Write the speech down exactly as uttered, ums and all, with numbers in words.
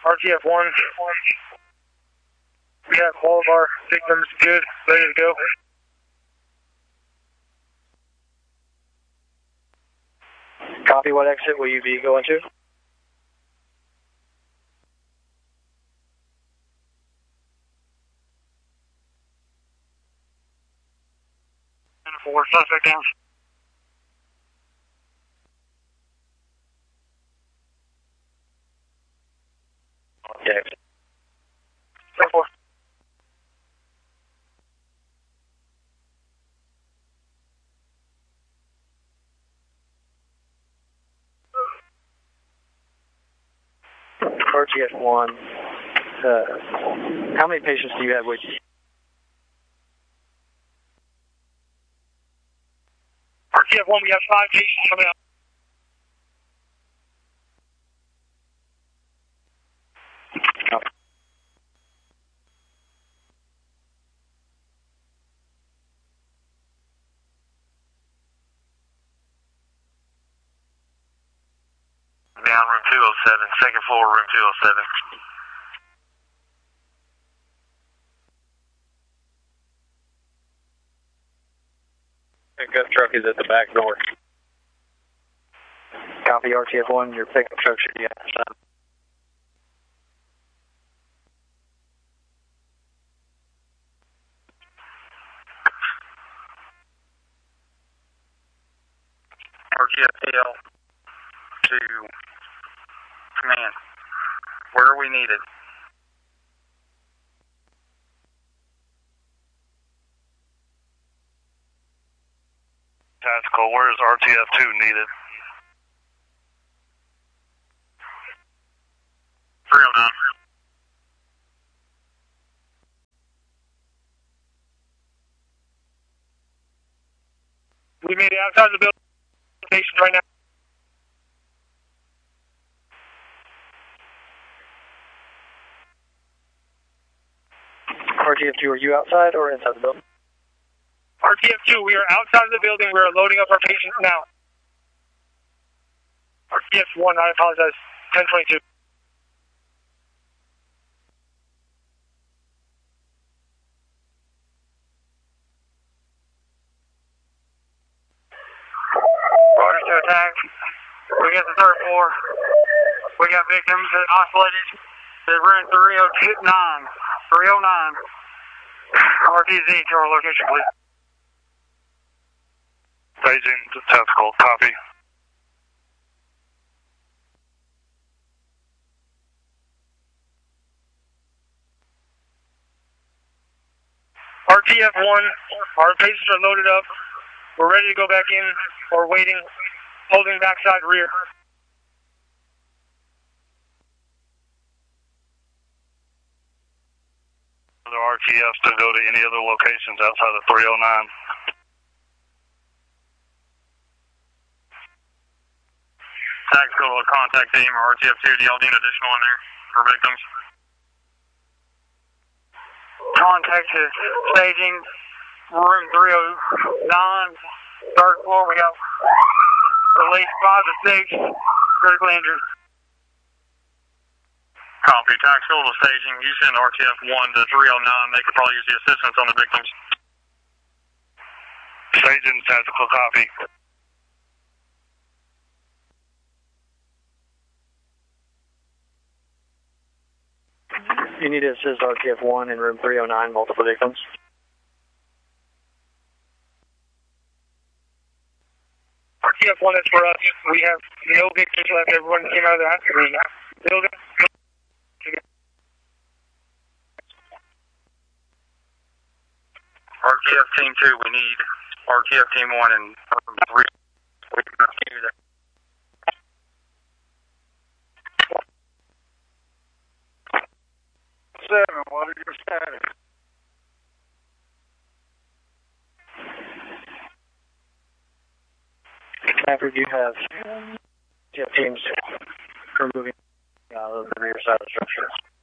R T F one. We have all of our victims good, ready to go. Copy. What exit will you be going to? Four, suspect down. Okay. ten four. R T F one, uh, how many patients do you have with you? R T F one, we have five patients coming out. Copy. Down room two oh seven, second floor, room two oh seven. Pickup truck is at the back door. Copy. R T F one, your pickup truck should be outside. R T F L to command. Where are we needed? Tactical, where is R T F two needed? three oh nine. We made it outside the building. Patients right now. R T F two, are you outside or inside the building? R T F two, we are outside of the building. We are loading up our patients now. R T F one, I apologize. ten twenty-two. Orders to attack. We got the third floor. We got victims that isolated at room three oh nine. three oh nine. R T Z to our location, please. Staging to tactical. Copy. R T F one, our patients are loaded up. We're ready to go back in. We're waiting, holding backside rear. Other R T Fs to go to any other locations outside of three oh nine. Tactical to contact team or R T F two. Do y'all need additional in there for victims? Contact to staging room three oh nine, third floor. We got at least five to six critically injured. Copy. Tactical to staging. You send R T F one to three oh nine. They could probably use the assistance on the victims. Staging, tactical, copy. You need to assist R T F one in room three oh nine, multiple victims. R T F one is for us. We have no victims left. Everyone came out of the building. R T F team two, we need R T F team one and three. We cannot do that. Seven, what is your status? After you have, you have teams removing uh, the rear side of the structure.